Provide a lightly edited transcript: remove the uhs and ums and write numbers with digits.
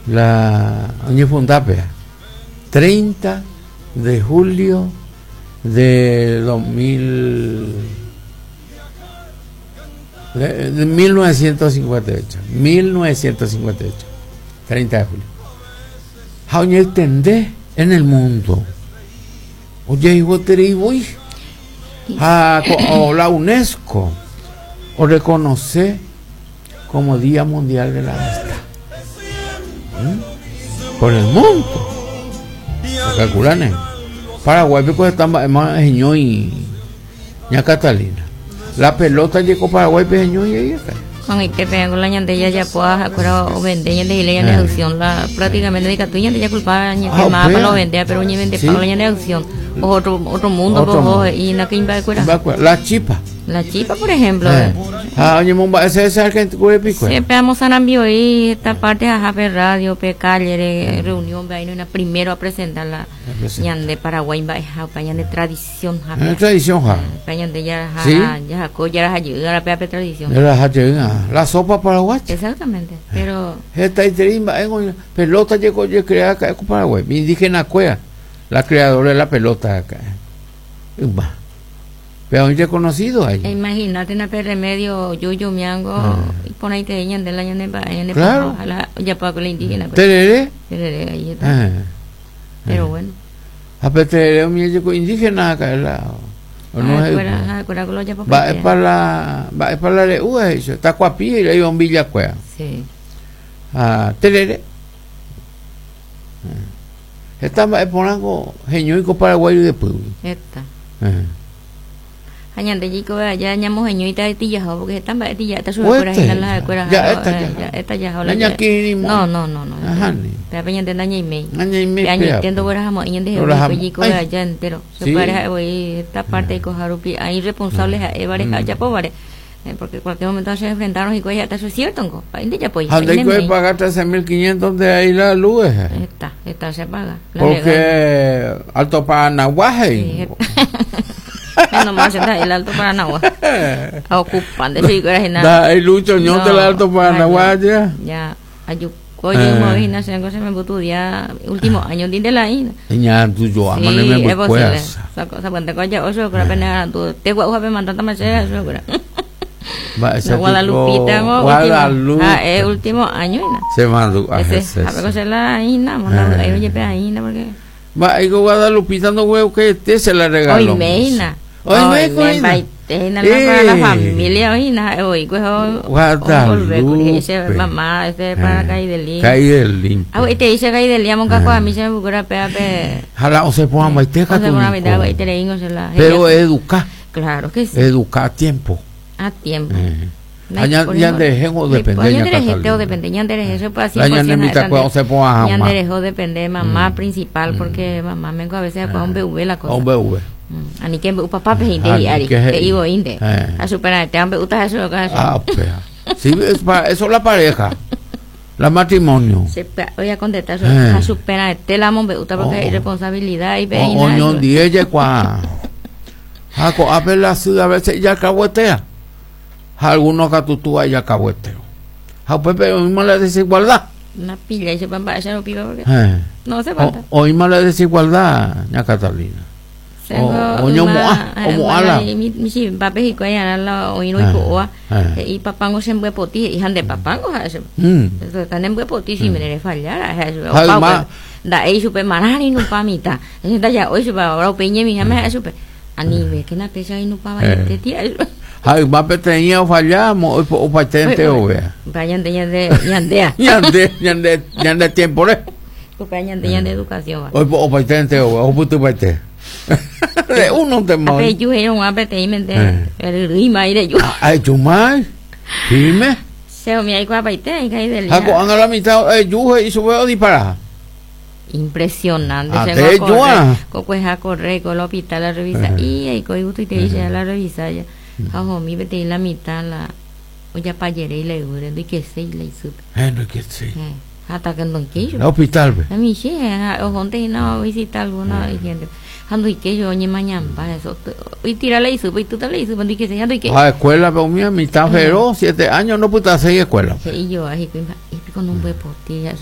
la Oñe Fundapea, 30 de julio de 1958, 30 de julio. Oñe entendé en el mundo. Oye, hijo voy o la UNESCO o reconoce como Día Mundial de la Amistad por el mundo. Calculan Paraguay porque está más genio y ña Catalina. La pelota llegó Paraguay peño y ahí está. Con este pegan la ñandella ya pueda acuerdo o vender ñande y la adopción la prácticamente de catuña ya culpa ña que más para lo vender pero ñe vende para la ñande adopción otro mundo pues y na que imba la chipa por ejemplo oye momba ese argentino cure pico siempre vamos a ambio y esta parte a Jape Radio pe calle reunión va a primero a presentar la ñande Paraguay va a ñande tradición Jape tradición ja ñande ya ya ya la pe tradición la sopa paraguaya exactamente pero esta interimba en pelota llegó yo crear acá con Paraguay indígena cuea la creadora de la pelota acá pero hoy conocido ahí imagínate una remedio yuyo miango y pon ahí te ñan de la ñan de claro ya para la indígena tereré ahí está pero bueno a tereré un indígena acá lado no es para la leu eso está cuapi y hay un villa cuea sí tereré esta pongo geñuico paraguayo de pueblo esta añan de chico ya ñamos geñuita de tilla porque están de tilla está sube por ahí la escuela ya esta ya no ajá te apeñan de daña y me año entiendo por amo y de chico ya entero se para hoy esta parte de cojarupi hay responsables varias ya pobres porque en cualquier momento se enfrentaron y coya eso es cierto ¿no? Ahí ya pues hay que pagar 13.500 de ahí la luz esta se paga porque Alto Paranaguaje nomás está el Alto Paranaguá ocupan de figuras en nada el lucho ñón del Alto Paranaguá ya oye imagínate se me puto día último año de la ina ya tú yo amo me voy pues saca cuenta coya oso que pena tú te voy a ver mandar más eso Guadalupe último año se mandó a veces la ina oye pe ina porque va ahí Guadalupita no huevo que este se la regaló hoy meina para la familia hoy Guadalupe mamá para caer del lim te dice caer del lim monca a mí se me ocurre pe jala o se ponga maiteca pero educar claro que sí educar a tiempo ya dejemos depender eso pues así ya dejó depender mamá principal porque mamá me a veces con un BV la cosa un BV ani que papá pe ari que ibo inde a superar te han gusta eso sí eso la pareja la matrimonio voy a contestar a superar te la mon gusta porque hay responsabilidad y oñón die ella cua a ver la ciudad a veces ya cahuetea algunos catutúa ya cahueteo pero oímos la desigualdad una pilla y se van a echar un pico porque no se falta oímos la desigualdad ya Catalina o moala mi papá y coya la oíno y coa y papango se envuelve poti y han de papango eso están envuelve poti si me le fallara eso da ahí super marani no pamita está ya hoy super ahora peñe mi jamás super anime que na pesa y no pa este tía ay más pequeña fallamos o patente o vea vayan de yandea yande tiempo le pues vayan de educación o patente o puto patente de uno te mo ape yo era un apete y mente el rima y de yo ay yo más firme se me hay cuapa y te caí del a la mitad yo y sube disparar impresionante pues a correr con el hospital a revisar y ahí coy gusto y te dice a la revisa ya ajo mi vete en la mitad la ya payere y le dure y que se le supe no que sí hasta que no quiso el hospital a mí sí o jonte no visita alguna gente ando y que yo ni mañana para eso y tírale y supe y tú te le dices y que se ando y que a escuela pero mi mitad feroz 7 años no puta hacer escuela y yo ahí con un buen potilla